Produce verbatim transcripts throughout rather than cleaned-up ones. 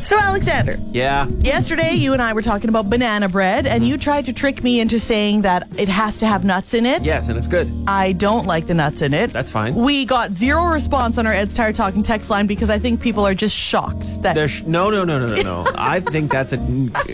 So, Alexander, Yeah. yesterday you and I were talking about banana bread, and you tried to trick me into saying that it has to have nuts in it. Yes, and it's good. I don't like the nuts in it. That's fine. We got zero response on our Ed's Tire Talking text line because I think people are just shocked that. There's no, no, no, no, no, no. I think that's a.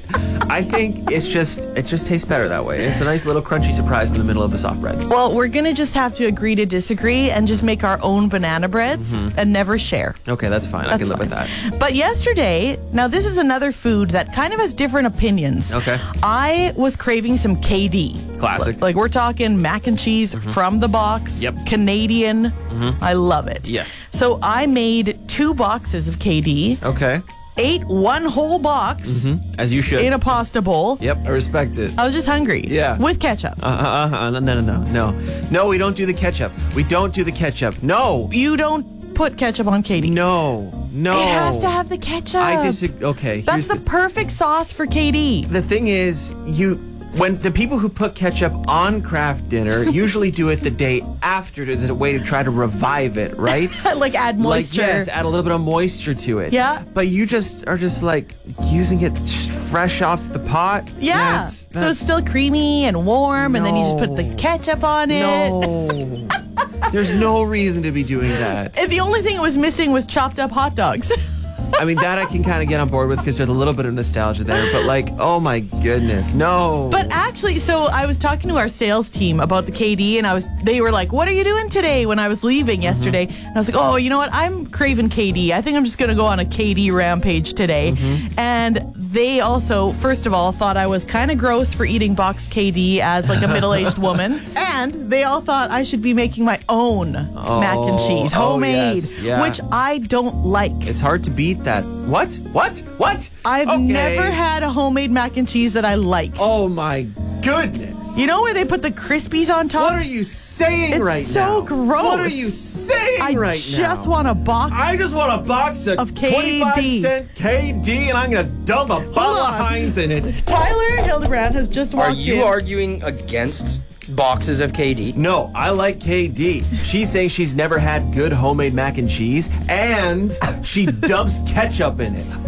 I think it's just it just tastes better that way. It's a nice little crunchy surprise in the middle of the soft bread. Well, we're going to just have to agree to disagree and just make our own banana breads and never share. Okay, that's fine. I That's can live with fine. that. But yesterday, now this is another food that kind of has different opinions. Okay. I was craving some K D. Classic. Like, we're talking mac and cheese from the box. Yep. Canadian. I love it. Yes. So I made two boxes of K D, Okay. ate one whole box As you should. in a pasta bowl. Yep, I respect it. I was just hungry. Yeah. With ketchup. Uh, uh, uh, no, no, no, no. No, we don't do the ketchup. We don't do the ketchup. No. You don't put ketchup on K D. No. No. It has to have the ketchup. I disagree. Okay. That's here's the the, perfect sauce for K D. the thing is, you when the people who put ketchup on Kraft Dinner usually do it the day after as a way to try to revive it, right? Like add moisture. Like, yes, add a little bit of moisture to it. Yeah. But you just are just like using it sh- fresh off the pot. Yeah. That's- So it's that's- still creamy and warm, and then you just put the No. ketchup on it. No. There's no reason to be doing that. And the only thing it was missing was chopped up hot dogs. I mean, that I can kind of get on board with because there's a little bit of nostalgia there. But like, oh my goodness, no. But actually, so I was talking to our sales team about the K D, and I was they were like, "What are you doing today?" When I was leaving yesterday, and I was like, "Oh, you know what? I'm craving K D. I think I'm just gonna go on a K D rampage today." And they also, first of all, thought I was kind of gross for eating boxed K D as like a middle-aged woman, and they all thought I should be making my own mac and cheese, oh, homemade, yes, yeah. which I don't like. It's hard to beat that. What? What? What? I've Okay. never had a homemade mac and cheese that I like. Oh my goodness. You know where they put the Crispies on top? What are you saying It's right so now? gross. What are you saying I right now? just want a box. I just want a box of, Of K D. twenty-five cent K D, and I'm gonna dump a bottle of on. Heinz in it. Tyler Hildebrand has just walked Are you in. arguing against boxes of K D? No, I like K D. She's saying she's never had good homemade mac and cheese, and she dumps ketchup in it.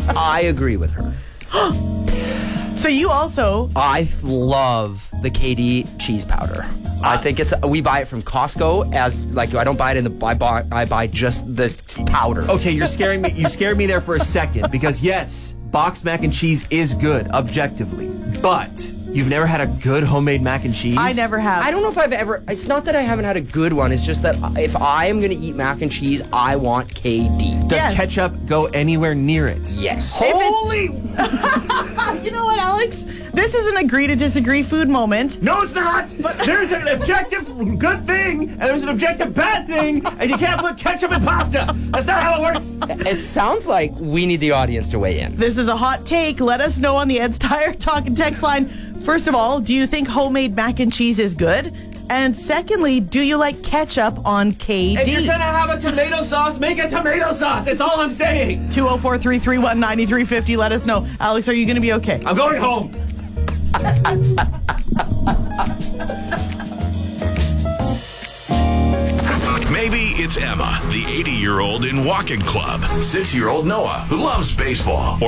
I agree with her. So you also, I love the K D cheese powder. I think it's we buy it from Costco as like I don't buy it in the I buy I buy just the powder. Okay, you're scaring me. You scared me there for a second because yes, boxed mac and cheese is good objectively, but you've never had a good homemade mac and cheese. I never have. I don't know if I've ever. It's not that I haven't had a good one. It's just that if I am going to eat mac and cheese, I want K D. Does Yes. ketchup go anywhere near it? Yes. Holy! You know what, Alex? This is an agree to disagree food moment. No, it's not. There's an objective good thing, and there's an objective bad thing, and you can't put ketchup in pasta. That's not how it works. It sounds like we need the audience to weigh in. This is a hot take. Let us know on the Ed's Tire Talk and text line. First of all, do you think homemade mac and cheese is good? And secondly, do you like ketchup on K D? If you're gonna have a tomato sauce, make a tomato sauce. That's all I'm saying. two oh four, three three one, nine three five oh. Let us know. Alex, are you going to be okay? I'm going home. Maybe it's Emma, the eighty-year-old in Walking Club, six-year-old Noah, who loves baseball,